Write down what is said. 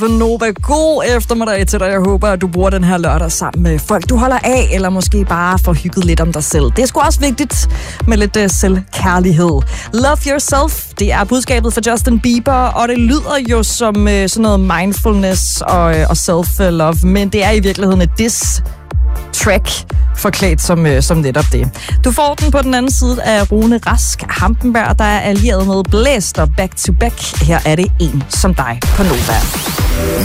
Nova, god eftermiddag til dig. Jeg håber, at du bruger den her lørdag sammen med folk, du holder af, eller måske bare får hygget lidt om dig selv. Det er sgu også vigtigt med lidt selvkærlighed. Love yourself, det er budskabet for Justin Bieber, og det lyder jo som sådan noget mindfulness og self-love, men det er i virkeligheden et diss-track forklædt som netop det. Du får den på den anden side af Rune Rask Hampenberg, der er allieret med Blæster back to back. Her er det en som dig på Nova.